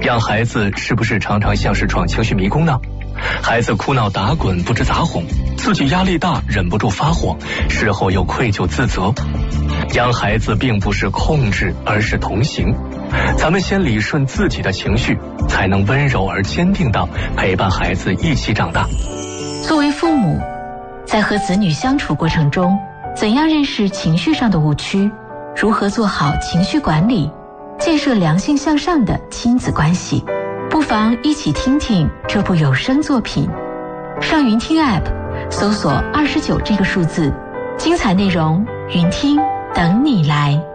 养孩子是不是常常像是闯情绪迷宫呢？孩子哭闹打滚不知咋哄，自己压力大忍不住发火，事后又愧疚自责。养孩子并不是控制，而是同行。咱们先理顺自己的情绪，才能温柔而坚定地陪伴孩子一起长大。 作为父母，在和子女相处过程中，怎样认识情绪上的误区，如何做好情绪管理，建设良性向上的亲子关系，不妨一起听听这部有声作品。上云听 App 搜索29这个数字，精彩内容云听等你来。